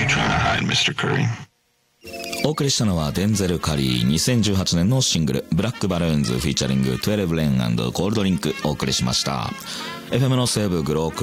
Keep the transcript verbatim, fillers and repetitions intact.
you trying to hide, ミスター Curry? お送りしたのはデンゼル・カリーにせんじゅうはちねんのシングルブラックバルーンズフィーチャリングじゅうにレーン&コールドリンクお送りしました。 エフエム の西部グローク